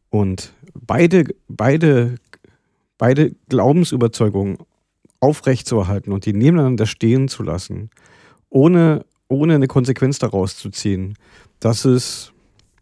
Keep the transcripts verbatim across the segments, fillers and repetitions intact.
Und beide, beide, beide Glaubensüberzeugungen aufrechtzuerhalten und die nebeneinander stehen zu lassen, ohne, ohne eine Konsequenz daraus zu ziehen, das ist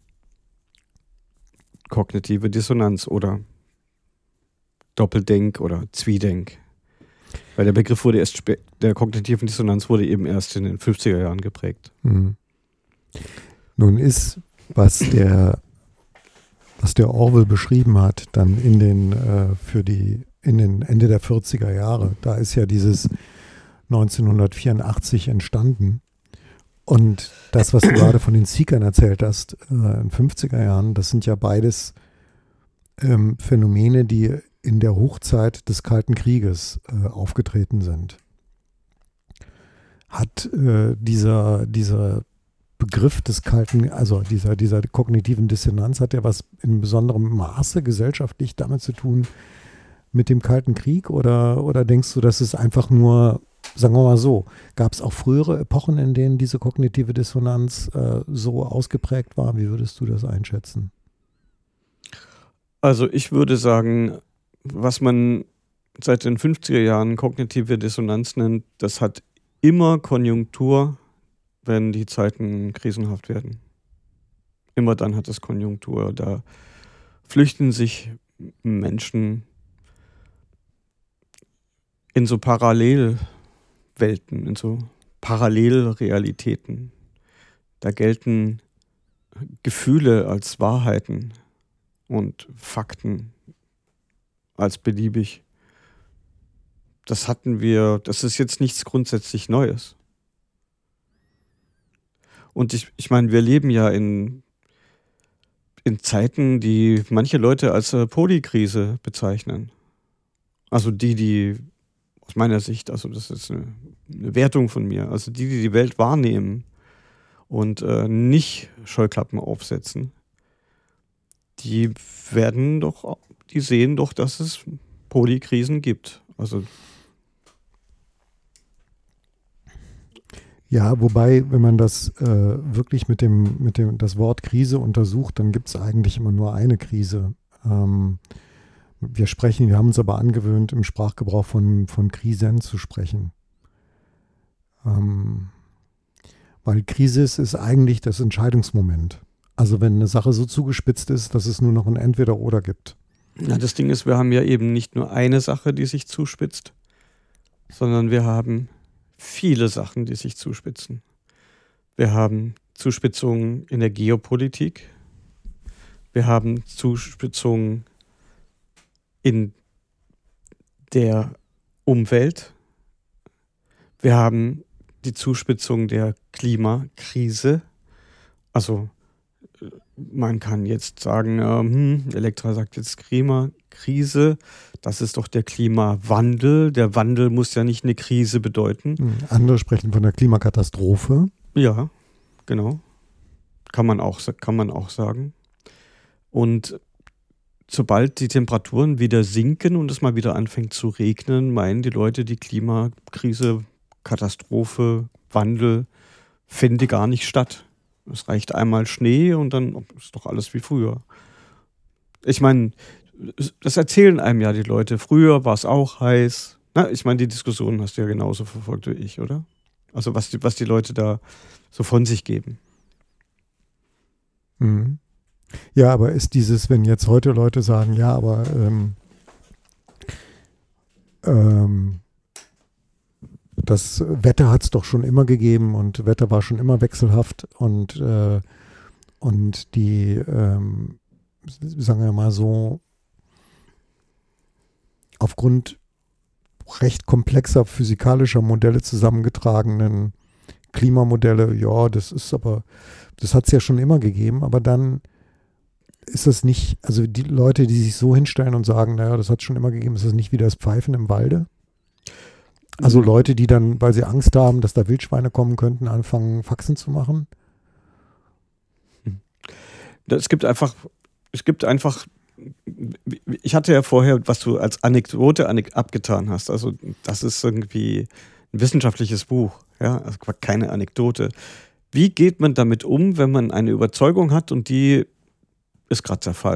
kognitive Dissonanz oder Doppeldenk oder Zwiedenk. Weil der Begriff wurde erst spä- der kognitiven Dissonanz wurde eben erst in den fünfziger Jahren geprägt. Mhm. Nun ist, was der, was der Orwell beschrieben hat, dann in den, äh, für die, in den Ende der vierziger Jahre, da ist ja dieses neunzehnhundertvierundachtzig entstanden. Und das, was du gerade von den Seekern erzählt hast, äh, in den fünfziger Jahren, das sind ja beides ähm, Phänomene, die in der Hochzeit des Kalten Krieges äh, aufgetreten sind. Hat äh, dieser, dieser Begriff des Kalten, also dieser, dieser kognitiven Dissonanz, hat ja was in besonderem Maße gesellschaftlich damit zu tun mit dem Kalten Krieg? Oder, oder denkst du, dass es einfach nur, sagen wir mal so, gab es auch frühere Epochen, in denen diese kognitive Dissonanz äh, so ausgeprägt war? Wie würdest du das einschätzen? Also ich würde sagen, was man seit den fünfziger Jahren kognitive Dissonanz nennt, das hat immer Konjunktur, wenn die Zeiten krisenhaft werden. Immer dann hat es Konjunktur. Da flüchten sich Menschen in so Parallelwelten, in so Parallelrealitäten. Da gelten Gefühle als Wahrheiten und Fakten als beliebig. Das hatten wir, das ist jetzt nichts grundsätzlich Neues. Und ich, ich meine, wir leben ja in, in Zeiten, die manche Leute als äh, Polykrise bezeichnen. Also die, die aus meiner Sicht, also das ist eine, eine Wertung von mir, also die, die die Welt wahrnehmen und äh, nicht Scheuklappen aufsetzen, die werden doch, die sehen doch, dass es Polykrisen gibt. Also Ja, wobei, wenn man das äh, wirklich mit dem, mit dem, das Wort Krise untersucht, dann gibt es eigentlich immer nur eine Krise. Ähm, wir sprechen, wir haben uns aber angewöhnt, im Sprachgebrauch von, von Krisen zu sprechen. Ähm, weil Krise ist, ist eigentlich das Entscheidungsmoment. Also wenn eine Sache so zugespitzt ist, dass es nur noch ein Entweder-Oder gibt. ja, das Ding ist, wir haben ja eben nicht nur eine Sache, die sich zuspitzt, sondern wir haben viele Sachen, die sich zuspitzen. Wir haben Zuspitzungen in der Geopolitik. Wir haben Zuspitzungen in der Umwelt. Wir haben die Zuspitzung der Klimakrise. Also man kann jetzt sagen, ähm, Elektra sagt jetzt Klimakrise, das ist doch der Klimawandel. Der Wandel muss ja nicht eine Krise bedeuten. Andere sprechen von der Klimakatastrophe. Ja, genau. Kann man auch, kann man auch sagen. Und sobald die Temperaturen wieder sinken und es mal wieder anfängt zu regnen, meinen die Leute, die Klimakrise, Katastrophe, Wandel fände gar nicht statt. Es reicht einmal Schnee und dann ist doch alles wie früher. Ich meine, das erzählen einem ja die Leute. Früher war es auch heiß. Na, ich meine, die Diskussion hast du ja genauso verfolgt wie ich, oder? Also was die, was die Leute da so von sich geben. Mhm. Ja, aber ist dieses, wenn jetzt heute Leute sagen, ja, aber ähm, ähm, das Wetter hat es doch schon immer gegeben und Wetter war schon immer wechselhaft und, äh, und die, ähm, sagen wir mal so, aufgrund recht komplexer physikalischer Modelle zusammengetragenen Klimamodelle, ja, das ist aber, das hat es ja schon immer gegeben, aber dann ist das nicht, also die Leute, die sich so hinstellen und sagen, naja, das hat es schon immer gegeben, ist das nicht wie das Pfeifen im Walde? Also Leute, die dann, weil sie Angst haben, dass da Wildschweine kommen könnten, anfangen, Faxen zu machen? Es gibt einfach, es gibt einfach, ich hatte ja vorher, was du als Anekdote abgetan hast, also das ist irgendwie ein wissenschaftliches Buch, ja, also keine Anekdote. Wie geht man damit um, wenn man eine Überzeugung hat und die ist gerade zerfallen?